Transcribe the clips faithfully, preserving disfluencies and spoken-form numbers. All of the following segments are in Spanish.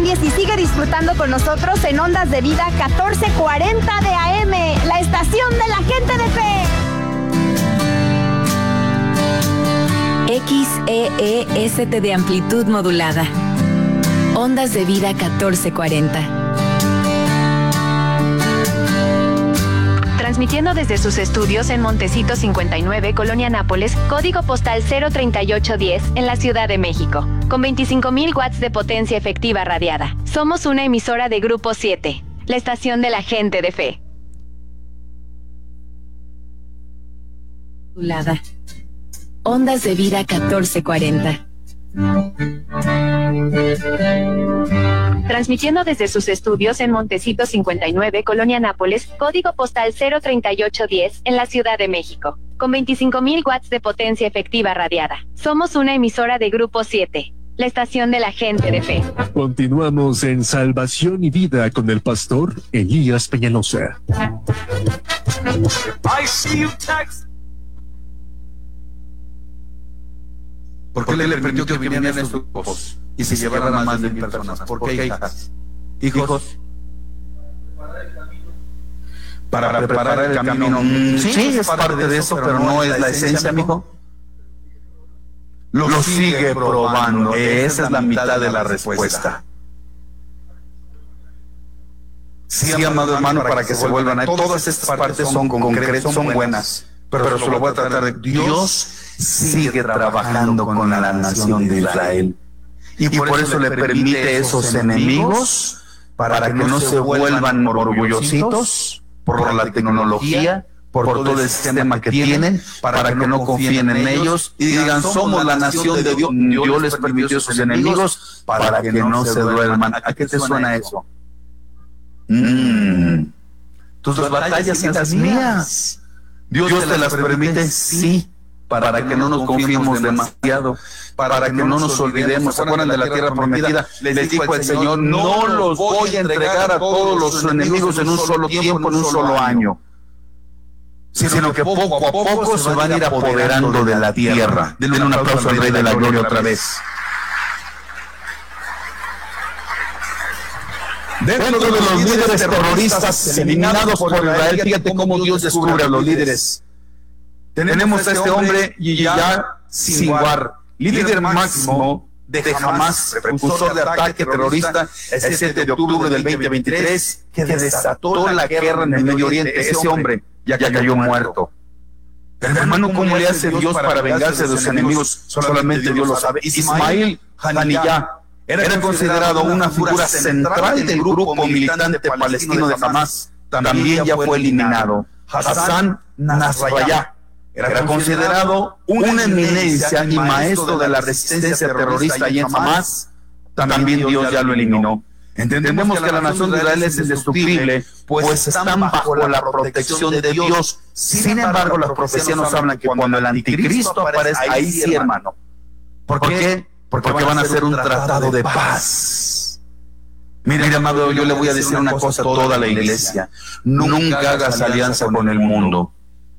cambies y sigue disfrutando con nosotros en Ondas de Vida catorce cuarenta de A M, la estación de la gente de fe. X E E S T de amplitud modulada. Ondas de Vida catorce cuarenta. Transmitiendo desde sus estudios en Montecito cincuenta y nueve, Colonia Nápoles, código postal cero treinta y ocho diez, en la Ciudad de México, con veinticinco mil watts de potencia efectiva radiada. Somos una emisora de Grupo siete, la estación de la gente de fe. Modulada. Ondas de Vida catorce cuarenta. Transmitiendo desde sus estudios en Montecito cincuenta y nueve, Colonia Nápoles, código postal cero treinta y ocho diez, en la Ciudad de México, con veinticinco mil watts de potencia efectiva radiada. Somos una emisora de Grupo siete, la estación de la gente de fe. Continuamos en Salvación y Vida con el pastor Elías Peñalosa. I see you text. ¿Por qué le permitió que vinieran estos grupos y se llevaran a más de mil personas? ¿Por qué, hijas? Hijos, para preparar el camino. Sí, es parte de eso, pero no es la esencia, mijo. Lo sigue probando. Esa es la mitad de la respuesta. Sí, amado hermano, para que se vuelvan a... Todas estas partes son concretas, son buenas, pero se lo voy a tratar de... Dios sigue trabajando con la nación de Israel. Y por eso le permite esos enemigos para que no se vuelvan orgullositos por la tecnología, por todo el sistema que tienen, para que no confíen en ellos y digan, somos la nación de Dios. Dios les permitió esos enemigos para que no se duerman. ¿A qué te suena eso? Mm. Tus batallas y las mías. Dios te las permite, sí, para que no nos confiemos demasiado, para que no nos olvidemos. ¿Se acuerdan de la tierra prometida? Les dijo el Señor, no los voy a entregar a todos los enemigos en un solo tiempo, en un solo año, sino que poco a poco se van a ir apoderando de la tierra. Denle un aplauso al Rey de la Gloria otra vez. Dentro de los líderes terroristas eliminados por Israel, fíjate cómo Dios descubre a los líderes. Tenemos a este hombre, Yahya Sinwar, líder máximo de Hamas, precursor de ataque terrorista el siete de octubre del veinte veintitrés, que desató la guerra en el Medio Oriente. Ese hombre ya cayó muerto. Pero hermano, ¿cómo le hace Dios para vengarse de sus enemigos? Solamente Dios lo sabe. Ismail Haniyeh era considerado una figura central del grupo militante palestino de Hamas. También ya fue eliminado. Hassan Nasrallah era considerado una eminencia y maestro de la resistencia terrorista y en Hamas. También Dios ya lo eliminó. Entendemos que la nación de Israel es indestructible, pues están bajo la protección de Dios. Sin embargo, las profecías nos hablan que cuando el anticristo aparece, ahí sí, hermano. ¿Por qué? Porque van a hacer un tratado de paz. Mire, mire, amado, yo le voy a decir una cosa a toda la iglesia. Nunca hagas alianza con el mundo.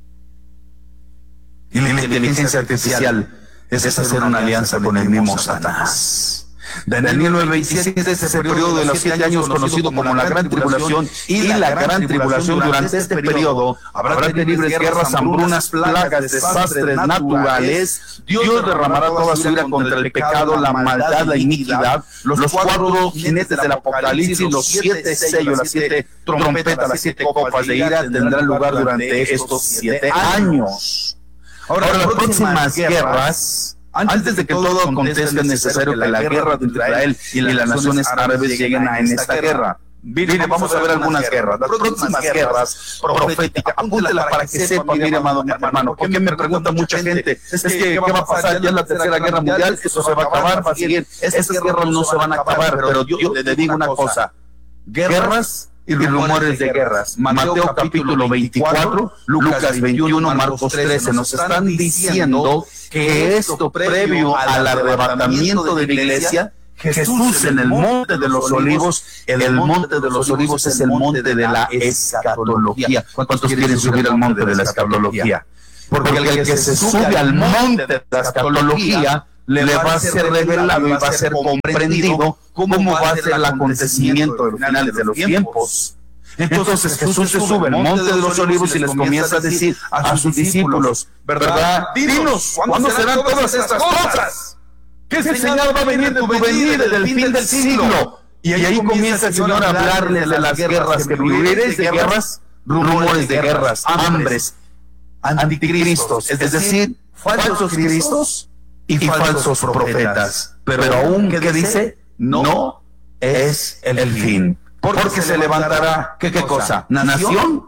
Y la inteligencia artificial es hacer una alianza con el mismo Satanás. Daniel nueve veintisiete es ese periodo de los siete años conocido como la Gran Tribulación, y la Gran Tribulación durante este periodo habrá terribles guerras, hambrunas, plagas, desastres naturales. Dios derramará toda su ira contra el pecado, la maldad, la iniquidad. Los cuatro jinetes del Apocalipsis, los siete sellos, las siete trompetas, las siete copas de ira tendrán lugar durante estos siete años. Ahora, Ahora las próximas guerras, antes de que todo acontezca, es necesario que la guerra de Israel y las naciones árabes lleguen a en esta guerra. Mire, vamos a ver algunas guerras, las próximas guerras proféticas. Apúntela para que sepa, mire, amado hermano, porque me pregunta mucha gente, es que, ¿qué va a pasar? Ya en la tercera guerra mundial, eso se va a acabar, va a seguir. Esas guerras no se van a acabar, pero yo le digo una cosa, guerras y rumores de guerras. Mateo capítulo veinticuatro, Lucas veintiuno, Marcos trece, nos están diciendo que esto previo al arrebatamiento de la iglesia, Jesús en el monte de los olivos, en el monte de los olivos es el monte de la escatología. ¿Cuántos quieren subir al monte de la escatología? Porque el que se sube al monte de la escatología le va a ser revelado y va a ser comprendido cómo va a ser el acontecimiento de los finales de los tiempos. Entonces Jesús se sube al monte de los olivos y les comienza a decir a sus discípulos, ¿verdad? Dinos, ¿cuándo serán todas estas cosas? ¿Qué señal va a venir de tu venida del fin del siglo? Y ahí comienza el Señor a hablarles de las guerras, que viviréis de guerras, rumores de guerras, hambres, anticristos, es decir, falsos cristos y falsos profetas. Pero aún, ¿qué dice? No es el fin. Porque se levantará, ¿qué, qué cosa? ¿Nación?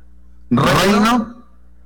¿Reino?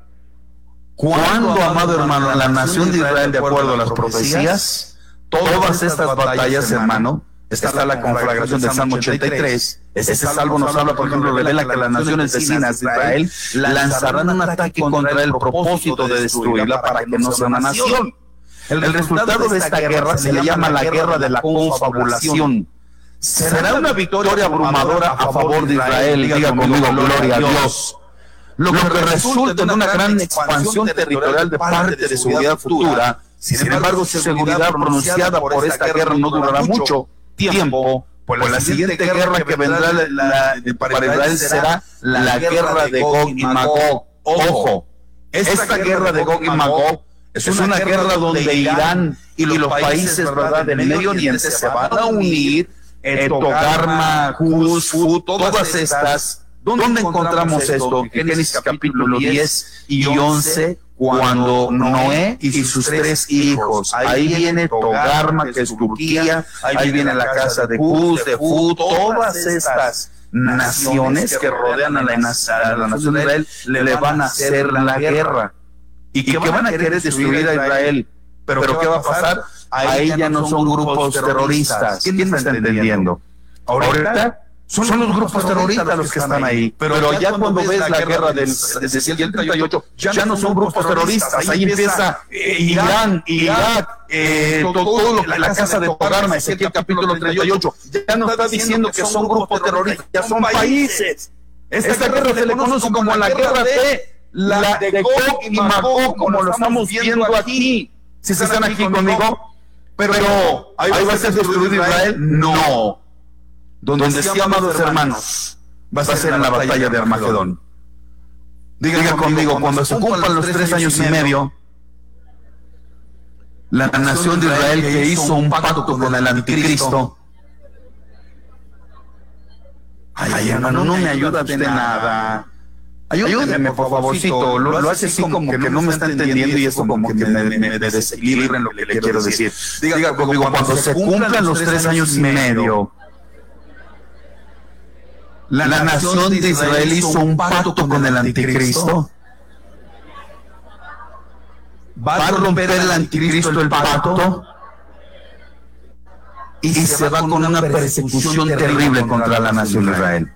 ¿Cuándo, amado hermano, la nación de Israel, de acuerdo a las profecías, todas estas batallas, hermano, está la conflagración del Salmo ochenta y tres, ese salmo nos habla, por ejemplo, revela que las naciones vecinas de Israel lanzarán un ataque contra el propósito de destruirla para que no sea una nación. El resultado de esta guerra se le llama la guerra de la confabulación. Será una victoria abrumadora a favor de Israel, diga conmigo, gloria a Dios. Lo que resulta en una gran expansión territorial de parte de su vida futura. Sin embargo, su seguridad pronunciada por esta guerra no durará mucho tiempo, pues la siguiente guerra que vendrá la, la, para Israel será la guerra de Gog y Magog. Ojo, esta guerra de Gog y Magog es una guerra donde Irán y los países, ¿verdad?, del Medio Oriente se van a unir. Togarma, Cus, Fut, todas estas. ¿Dónde encontramos esto? Génesis capítulo diez y once, cuando Noé y sus tres hijos, ahí viene Togarma, que es Turquía, ahí viene la casa de Cus, de Fut, todas estas naciones que rodean a la, a la nación de Israel le van a hacer la guerra. ¿Y que van a querer destruir a Israel? ¿Pero qué va a pasar? Ahí ya no son grupos terroristas. ¿Quién me está entendiendo? Ahorita son los grupos terroristas los que están ahí. Pero ya cuando ves la guerra del treinta y ocho, ya no son grupos terroristas. Ahí empieza Irán, Irak, eh, todo lo que la casa de Togarma, Ezequiel capítulo treinta y ocho. Ya no está diciendo que son grupos terroristas, ya son países. Esta guerra se le conoce como la guerra de la de Gog y Magog, como lo estamos viendo aquí. Si están aquí conmigo. Pero, pero ¿ahí va a ser destruido Israel? No. Donde, Donde sí, amados hermanos, va a ser en la batalla de Armagedón. Diga, Diga conmigo, cuando se cumplan los tres años y medio, la nación de Israel que hizo un pacto con el anticristo. Ay, hermano, no me ayuda de nada. Ayúdenme, por favorcito. Lo, lo hace así como que no me está entendiendo y esto como que me, me, me desequilibra en lo que le quiero decir. Diga, Diga conmigo, cuando se cumplan los tres años y medio, la, la nación de Israel hizo un pacto con el anticristo. Va a romper el anticristo el pacto y se va con una persecución terrible contra la nación de Israel.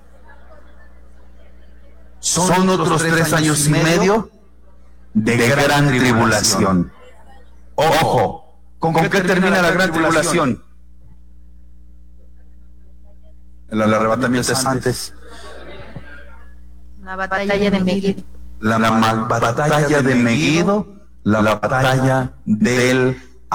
Son otros tres años y medio de gran tribulación. Ojo, ¿con qué termina la gran tribulación? El arrebatamiento es antes. La batalla de Megiddo. La, la batalla de Megiddo, la, la batalla del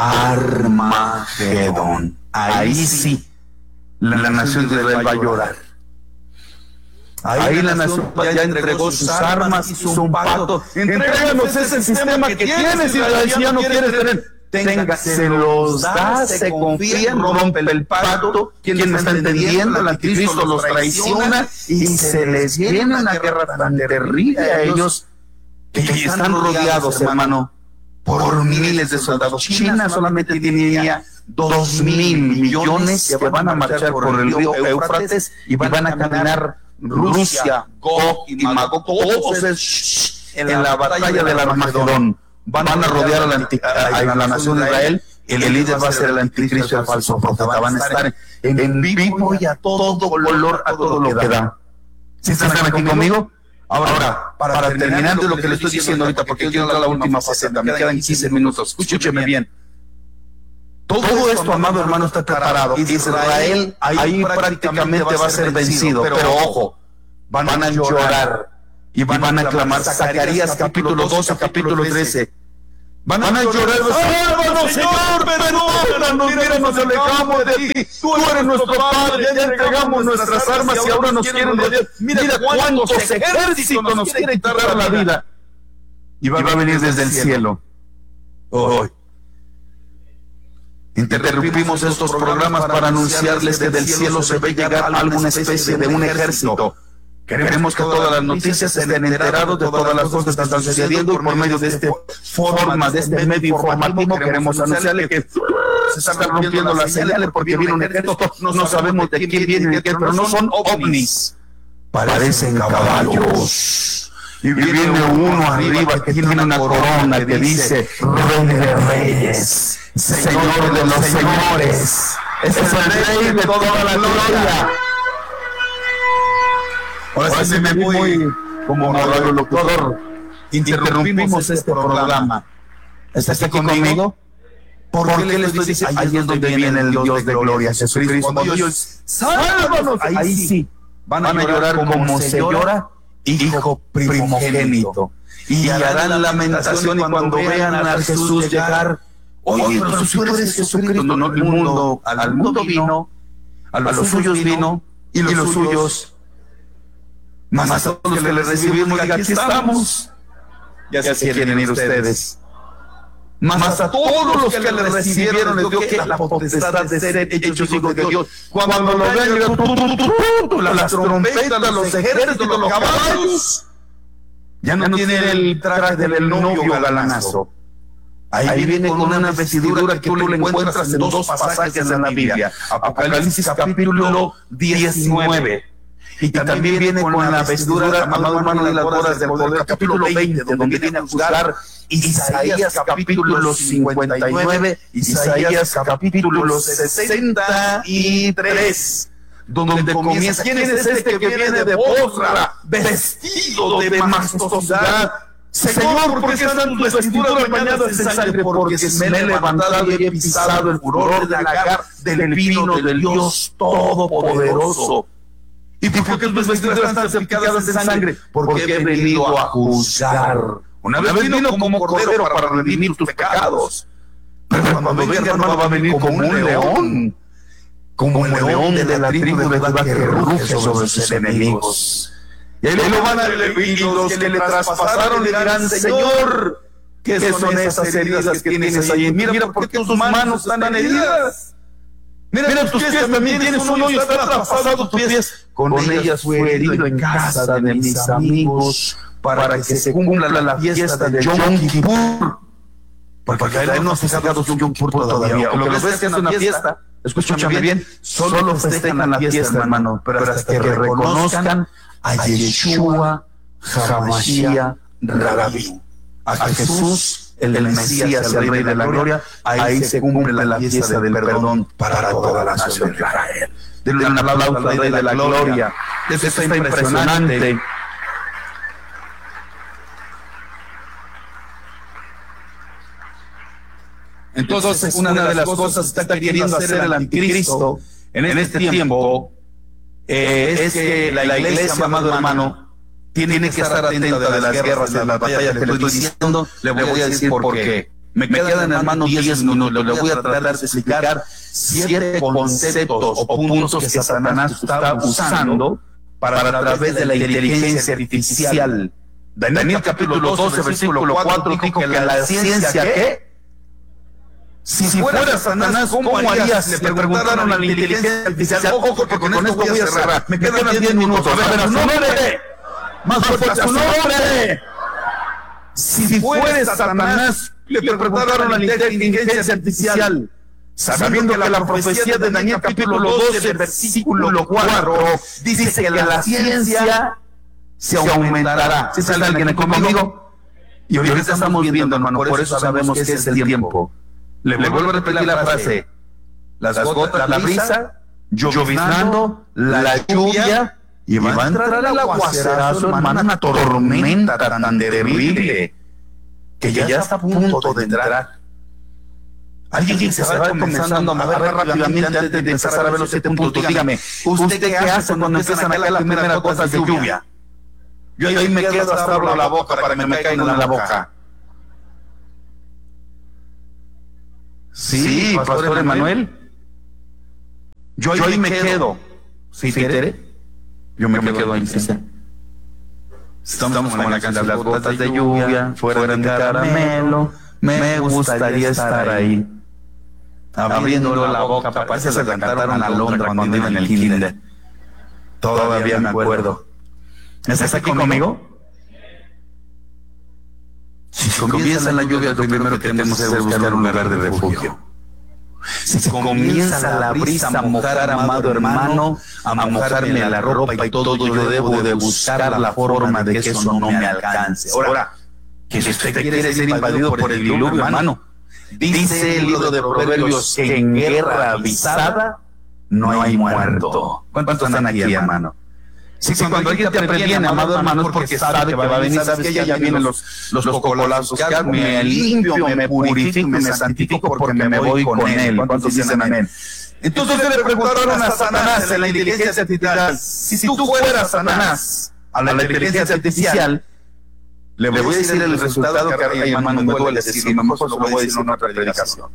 Armagedón. Ahí sí, la, la nación de Israel va a llorar. Ahí, Ahí la nación ya entregó sus armas, hizo un pacto. Entréganos ese sistema que tienes, Israel, si ya no quieres tener. Tenga, se los da, se confían, rompe el pacto. ¿Quién me está entendiendo? El anticristo los traiciona y se les viene una guerra tan terrible a ellos que están rodeados, hermano, por miles de soldados. China solamente tenía dos mil millones que van a marchar por el río Éufrates y van a caminar Rusia, Gog y Magog, todos en la batalla del Armagedón. Van a rodear a la, anti, a, a la nación de Israel. El, el líder va a ser el anticristo y el falso profeta. Van a estar en, en vivo y a todo color, a todo lo que da. ¿Sí están aquí conmigo? Ahora, Ahora para, para terminar de lo que le estoy diciendo ahorita, porque quiero entrar a la última faceta, me quedan quince minutos. Escúcheme bien. Todo esto, amado hermano, está preparado. Israel ahí prácticamente va a ser vencido. Pero ojo, van a llorar y van a clamar. Zacarías capítulo doce, capítulo trece. Van a, Van a llorar, sálvanos, Señor, perdónanos, mira, nos alejamos de ti, tú eres nuestro Padre, ya entregamos nuestras armas y ahora nos quieren rodear. Mira cuántos ejércitos nos quieren quitar la vida. Y va a venir desde el cielo. Hoy. Interrumpimos estos programas para anunciarles que del cielo se ve llegar alguna especie de un ejército. Queremos que todas las noticias estén enterados de todas las cosas que están sucediendo y por medio de esta forma, de este medio informativo, queremos anunciarle que se están rompiendo las señales porque viene un ejército, no sabemos de quién viene, pero no son ovnis, parecen caballos. Y viene uno arriba que tiene una corona que dice Rey de Reyes, Señor de los Señores, es el Rey de toda la gloria. Ahora, Ahora sí me voy muy como radiolocutor. Interrumpimos este programa. ¿Estás aquí conmigo? ¿Por, ¿Por qué les estoy diciendo? Ahí es donde viene el Dios de gloria, Jesucristo. Cuando Dios, ¡sálvanos! Ahí sí, van a llorar como se llora hijo primogénito. Y harán lamentación y cuando vean a Jesús llegar, oye, pero si tú eres Jesucristo, no, el mundo, al mundo vino, a los suyos vino, y los suyos más a todos los que le recibimos, y aquí estamos. Ya se quieren ir ustedes. Más a todos los que le recibieron, les dio que la potestad de ser hechos hijos de Dios. Cuando lo ven, las trompetas, los ejércitos, los caballos, ya no tiene el traje del novio galanazo. Ahí viene con una vestidura que tú le encuentras en dos pasajes en la Biblia. Apocalipsis capítulo diecinueve. Y también viene con la vestidura, amado hermano, de las bodas del poder, capítulo veinte, donde viene a juzgar Isaías capítulo cincuenta y nueve, Isaías capítulo sesenta y tres, donde comienza, ¿quién es este que viene de Bosra, vestido de majestuosidad? Señor, ¿por qué están tus vestiduras bañadas en sangre? Porque me he levantado y he pisado el furor de lagar del vino del Dios Todopoderoso. ¿Y por qué tus vestiduras están salpicadas en sangre? Porque he venido a juzgar. Una vez vino como cordero para redimir tus pecados. Pero cuando venga, hermano, va a venir como un león. Como un león de la tribu de Judá que ruge sobre sus enemigos. Y ahí lo van a ver, y los que le traspasaron le dirán, Señor, ¿qué son esas heridas que tienes ahí? Mira, mira, ¿por qué tus manos están heridas? Mira, mira tus pies, también tienes un hoyo, está traspasado tus pies. Con ellas fue herido en casa de mis amigos para que se cumpla la fiesta de Yom Kippur. Porque ahí no se ha sacado su Yom Kippur todavía. Lo que ves que es una fiesta, escúchame bien, solo festejan la fiesta, hermano, pero hasta que reconozcan a Yeshua HaMashiach Rabí, a Jesús, el Mesías, el Rey de la Gloria. Ahí se cumple la fiesta del perdón para toda la nación de Israel. Denle un aplauso al Rey de la Gloria. Esto está impresionante. Entonces, una de las cosas que está queriendo hacer el anticristo en este tiempo eh, es que la iglesia, amado hermano, tiene que estar atenta de las guerras y de las batallas que le estoy diciendo. Le voy a decir por qué. Me quedan, hermano, diez minutos. Le voy a tratar de explicar siete conceptos o puntos que Satanás está usando para, a través de la inteligencia artificial. Daniel capítulo doce, versículo cuatro, dijo que la ciencia, ¿qué? Si, si fuera Satanás, ¿cómo harías? Le preguntaron a la inteligencia artificial. Ojo, porque con esto voy a cerrar. Me quedan diez minutos. A ver, a su nombre. Más fuerte, a su nombre. Si fuera Satanás, le preguntaron a la inteligencia artificial, sabiendo que la profecía de Daniel capítulo doce, versículo cuatro, dice que la ciencia se aumentará. ¿Sí está alguien conmigo? Y ahorita estamos viendo, hermano, por eso sabemos que ese es el tiempo. Le, Le vuelvo a repetir la frase. Las gotas, la brisa, lloviznando, la lluvia, y va a entrar el aguacerazo, hermano, una tormenta tan terrible que ya, ya está a punto de entrar. Alguien se va comenzando a mover rápidamente antes de empezar a ver los siete puntos. Dígame, ¿usted qué hace cuando empiezan a caer las primeras gotas de lluvia? Yo ahí me quedo hasta abro la boca para que me caigan en la boca. Sí, Pastor Emanuel. Yo, yo ahí me quedo. ¿Sí, Tere? Yo me, yo me quedo ahí. Sí. Estamos, Estamos como en la canción de las gotas de lluvia, fuera de caramelo. Me gustaría estar ahí. Abriendo la boca, parece que cantaron a la alondra cuando iba en el kinder. Todavía me acuerdo. ¿Estás aquí conmigo? Si comienza la lluvia, lo primero que tenemos es buscar un lugar de refugio. Si comienza la brisa a mojar, amado hermano, a mojarme la ropa y todo, yo debo de buscar la forma de que eso no me alcance. Ahora, que si usted quiere ser invadido por el diluvio, hermano, dice el libro de Proverbios que en guerra avisada no hay muerto. ¿Cuántos están aquí, hermano? Sí, sí, cuando alguien te previene, amado hermano, es porque sabe que va a venir, sabes que ya vienen los, los cocolazos, que me limpio, me purifico, me santifico porque me voy con él. ¿Cuántos dicen amén? Entonces le preguntaron a Satanás en la inteligencia artificial, si tú fueras Satanás a la inteligencia artificial, le voy a decir el resultado que a mi hermano me duele decir, mejor lo voy a decir en otra predicación.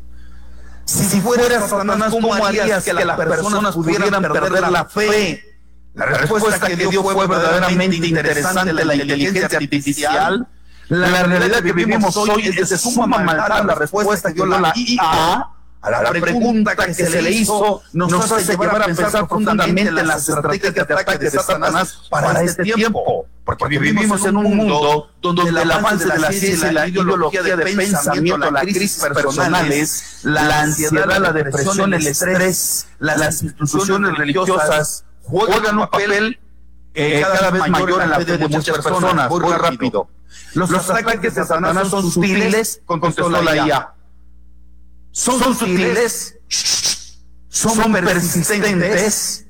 Si fueras Satanás, ¿cómo harías que las personas pudieran perder la fe? La respuesta que dio fue verdaderamente interesante. La inteligencia artificial, la realidad que vivimos hoy es de suma maldad. La respuesta que dio la I A a la pregunta que se le hizo nos hace llevar a pensar profundamente en las estrategias de ataque de Satanás para este tiempo. Porque vivimos en un mundo donde el avance de la ciencia y la ideología de pensamiento, las crisis personales, la ansiedad, la depresión, el estrés, las instituciones religiosas juegan un papel eh, cada vez mayor en la fe de muchas personas. Muy rápido. Los, los ataques de Satanás son sutiles, contestó la I A. Son sutiles, son persistentes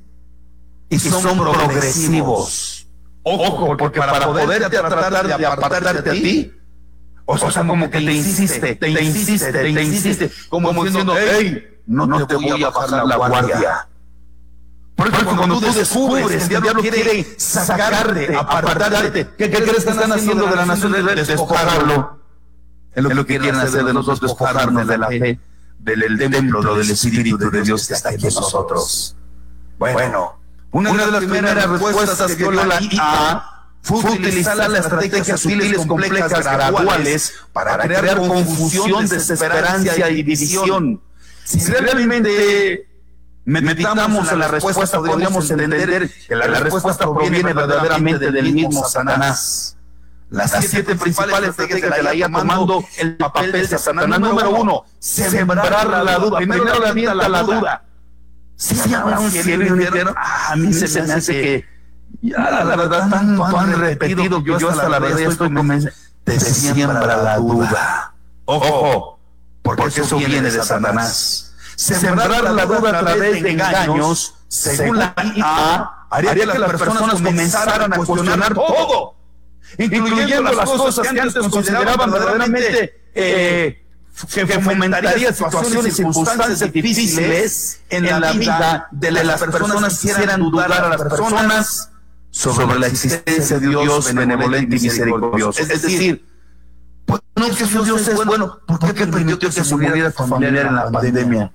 y son progresivos. Ojo, porque para poderte tratar de apartarte a ti, o sea, como que te insiste, te insiste, te insiste, como diciendo, hey, no te voy a bajar la guardia. Por eso cuando, cuando tú descubres, el diablo quiere sacarte, apartarte. ¿Qué, ¿Qué crees que están haciendo de la nación de Israel? Despojarlo. Es lo que quieren hacer de nosotros, despojarnos de la fe, del templo, del Espíritu de Dios que está aquí en nosotros. Bueno, una de las primeras respuestas que dio la I A fue utilizar las estrategias sutiles, complejas, graduales, para crear confusión, desesperanza y división. Si realmente meditamos en la respuesta, podríamos entender que la, la respuesta proviene verdaderamente del mismo Satanás. Las siete principales estrategias de la I A tomando el papel de Satanás. Número uno, sembrar la duda. Primero le avienta la duda. Si habrá un cielo y un infierno, a mí se me hace que, ya la verdad, tanto han repetido que yo hasta la verdad estoy convencido. Te siembra la duda. Ojo, porque eso viene de Satanás. Sembrar la duda a través de engaños, según la I A, haría que las personas comenzaran a cuestionar todo, incluyendo las cosas que antes consideraban verdaderamente eh, que fomentaría situaciones y circunstancias difíciles en la vida de las personas que quisieran dudar a las personas sobre la existencia de Dios benevolente y misericordioso. Es decir, pues no que su Dios es bueno, ¿por qué permitió que se muriera tu familiar en la pandemia?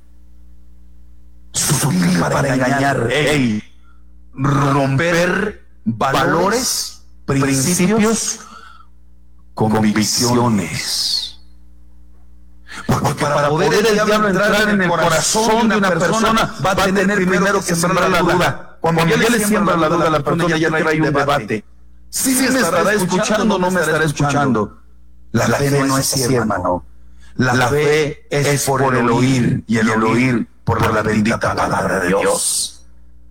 Sutil para engañar, hey, romper valores, principios, convicciones. Porque para poder el diablo entrar en el corazón de una persona va a tener primero que sembrar la duda. Cuando ya le siembra la duda a la persona, ya trae un debate. Si me estará escuchando o no me estará escuchando. La fe no es así, hermano. La fe es por el oír y el oír por la bendita palabra de Dios.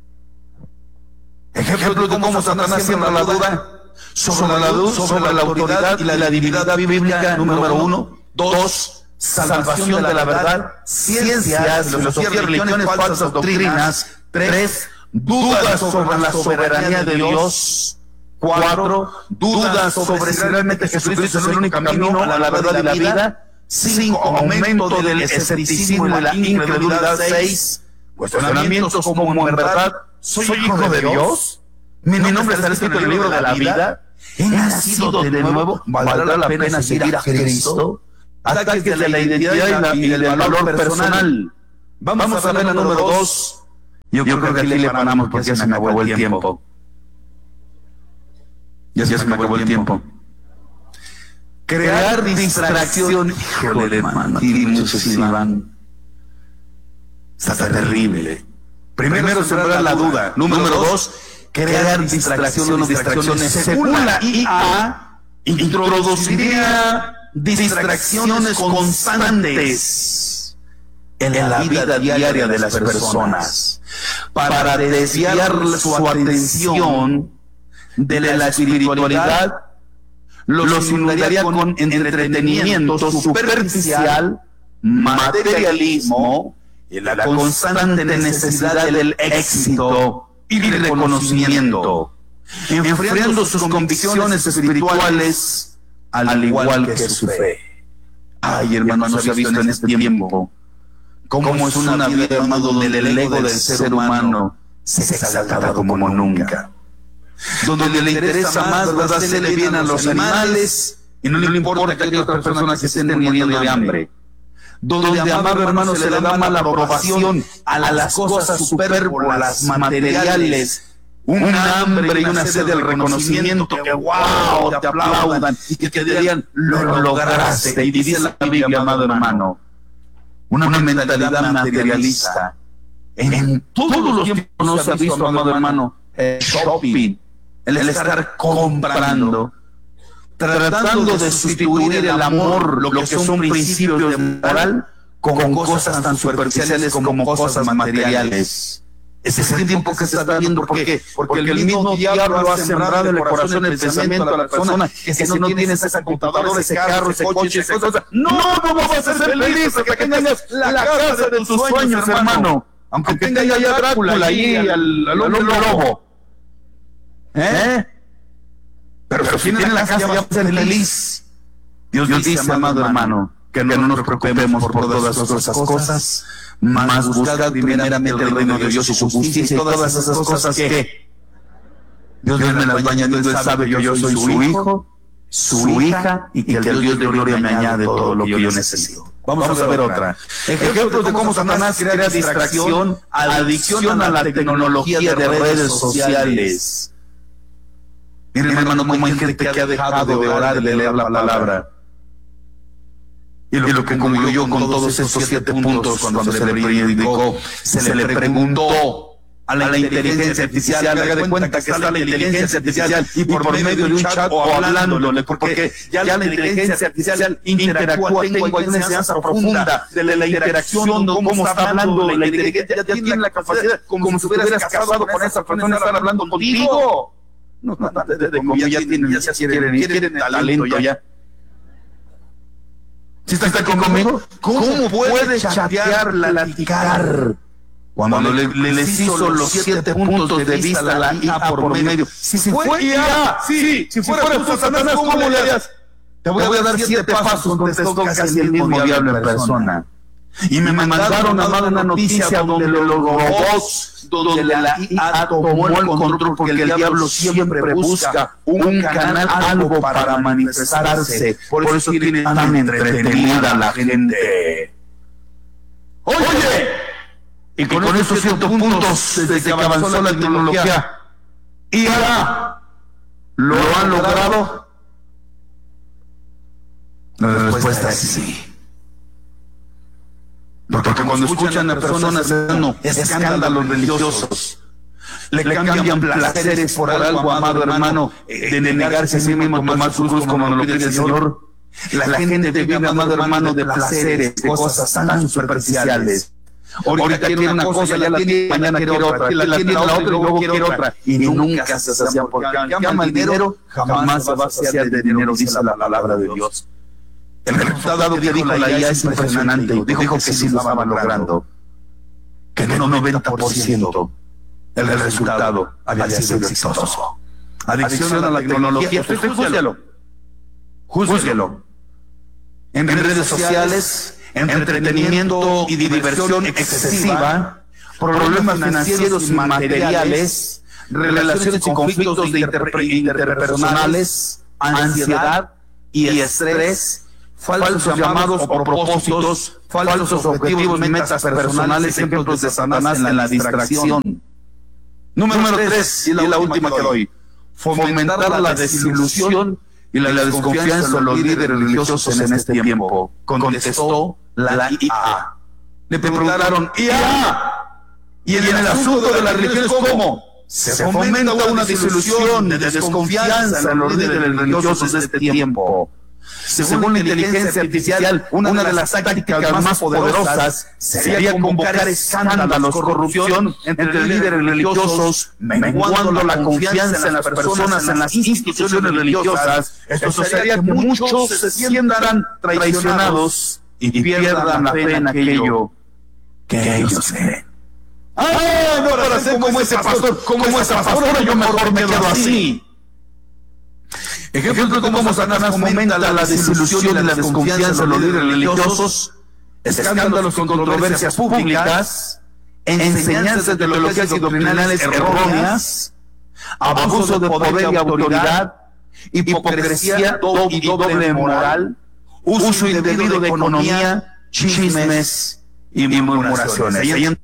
Ejemplo de cómo Satanás siembra la duda sobre la luz, sobre la autoridad y la divinidad bíblica, número uno. Dos, salvación de la verdad. Ciencias, filosofía, religiones, falsas doctrinas. Tres, dudas sobre la soberanía de Dios. Cuatro, dudas sobre si realmente Jesucristo es el único camino a la verdad y la vida. Cinco, aumento del escepticismo y la incredulidad. Seis, cuestionamientos como en verdad soy hijo de Dios. Mi nombre está escrito en el libro de la vida. He nacido de nuevo. ¿Valdrá la pena seguir a Cristo? ataques de la identidad y, la, y del valor personal. Vamos, Vamos a ver la número dos. Yo, Yo creo que aquí le paramos porque ya se me acabó el tiempo. Ya, ya se me acabó el tiempo. Crear distracción. Híjole, hermano, y muchos sí van. Está terrible. Primero, sembrar la duda. Número dos, crear distracción o distracciones. Según la I A, introduciría distracciones constantes en la vida diaria de las personas para desviar su atención de la espiritualidad. Los inundaría con entretenimiento superficial, materialismo y la constante necesidad del éxito y reconocimiento, enfriando sus convicciones espirituales al igual que su fe. Ay, hermano, ¿no se ha visto en este tiempo cómo es una vida, hermano, donde el ego del ser humano se exalta como nunca? Donde le interesa más, ¿verdad?, hacerle bien a los animales y no le importa que haya otras personas que estén muriendo de hambre. Donde, amado hermano, se le da mala aprobación a las cosas superfluas, materiales, una hambre y una sed del reconocimiento, que wow, te aplaudan y que te dirían, lo lograste. Y dice la Biblia, amado hermano, una mentalidad materialista. En todos los tiempos no se ha visto, amado hermano, el shopping, el estar comprando, tratando de sustituir el amor, lo que son principios de moral, con cosas tan superficiales como cosas materiales. Ese es el tiempo que se está viendo. ¿Por qué? Porque el mismo diablo ha sembrado en el corazón el pensamiento a la persona que si no tienes esa computadora, ese carro, ese coche, esa cosa, no, no vas a ser feliz hasta que tengas la casa de tus sueños, hermano. Aunque tenga ya Drácula ahí, al, al hombre lobo. ¿Eh? Pero, Pero si tiene la casa, ya va a ser feliz. Dios, Dios dice, amado hermano, que no nos preocupemos por todas esas cosas, más buscad primeramente el reino de Dios y su justicia y todas esas cosas que Dios me las va añadiendo. Él sabe que yo soy su hijo, su hija, y que el Dios de gloria me añade todo lo que yo necesito. Vamos, Vamos a ver otra. Ejemplos de cómo Satanás crea distracción, adicción a la tecnología de redes sociales. Miren, hermano, como hay gente que ha dejado de orar, de leer la palabra. Y lo, y lo que concluyó con todos esos siete puntos cuando se le predicó, se le preguntó a la inteligencia artificial, haga de cuenta que está la inteligencia artificial y por medio de un chat o hablándole, porque ya la inteligencia artificial interactúa, tengo una enseñanza profunda de la interacción, de cómo está hablando la inteligencia, ya tiene la capacidad, como si hubieras casado con esa persona, estar hablando contigo. No, no, no, de, de, como ya, ya tienen, ya se quieren, quieren talento ya. ¿Sí está, está aquí conmigo? ¿Cómo, ¿Cómo puede chatear, platicar? Cuando, Cuando le, le, les hizo los siete puntos de vista a la I A por medio. Si, si fue I A, sí, si fuera tú, Satanás, ¿cómo le harías? Te voy, te voy a dar siete pasos, contestó casi el mismo diablo en persona. Y me mandaron a dar una noticia donde los robots, donde la I A tomó el control, porque el diablo siempre busca un canal, algo para manifestarse. Por eso tiene tan entretenida la gente. Oye, y con, con esos ciertos puntos, desde que avanzó la tecnología, I A lo han logrado. La respuesta es sí. Porque cuando escuchan a personas dando escándalos religiosos, le cambian placeres por algo, amado hermano, de negarse a sí mismo, tomar su cruz como nos lo pide el Señor. La gente vive, amado hermano, de placeres, de cosas tan superficiales. Ahorita quiere una cosa, ya la tiene, mañana quiere otra, la tiene la otra y luego quiere otra. Y nunca se sacia, porque aunque ama el dinero, jamás se va a saciar de dinero, dice la palabra de Dios. El resultado que dijo la I A es impresionante. Dijo, dijo que sí lo estaban logrando. Que en un noventa por ciento el resultado había sido exitoso. Adicción a la tecnología. Júzguelo. Júzguelo. En redes sociales, entretenimiento y diversión excesiva, problemas financieros y materiales, relaciones y conflictos de interpersonales, ansiedad y estrés, falsos llamados o propósitos, falsos objetivos, metas personales, ejemplos de Satanás en la distracción. Número tres, y la última que doy, fomentar la desilusión y la desconfianza en los líderes religiosos en este tiempo, contestó la I A. Le preguntaron, I A, ¿y en el asunto de las religiones cómo? Se fomenta una desilusión de desconfianza en los líderes religiosos de este tiempo. Según la inteligencia artificial, una de las tácticas más poderosas sería convocar escándalos, corrupción entre líderes religiosos, menguando la confianza en las personas, en las instituciones religiosas. Esto sería que muchos se sientan traicionados y pierdan la fe en aquello que ellos creen. ¡Ah, no, para ser como ese pastor, como ese pastor, yo mejor me quedo así! Ejemplo de cómo Satanás fomenta la desilusión y la desconfianza en los líderes religiosos, escándalos con controversias públicas, enseñanzas de teologías y doctrinales erróneas, abuso de poder y autoridad, hipocresía y doble moral, uso indebido de economía, chismes y murmuraciones.